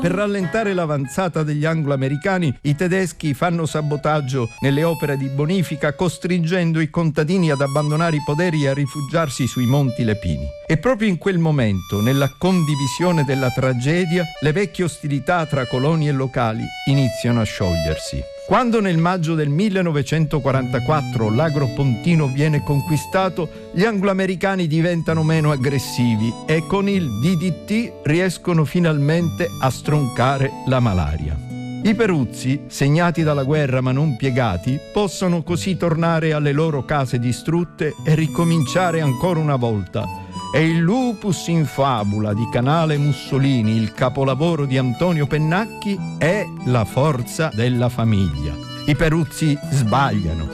Per rallentare l'avanzata degli anglo-americani, i tedeschi fanno sabotaggio nelle opere di bonifica, costringendo i contadini ad abbandonare i poderi e a rifugiarsi sui monti Lepini. E proprio in quel momento, nella condivisione della tragedia, le vecchie ostilità tra coloni e locali iniziano a sciogliersi. Quando nel maggio del 1944 l'Agropontino viene conquistato, gli anglo-americani diventano meno aggressivi e con il DDT riescono finalmente a stroncare la malaria. I peruzzi, segnati dalla guerra ma non piegati, possono così tornare alle loro case distrutte e ricominciare ancora una volta. E il Lupus in fabula di Canale Mussolini, il capolavoro di Antonio Pennacchi, è la forza della famiglia. I peruzzi sbagliano.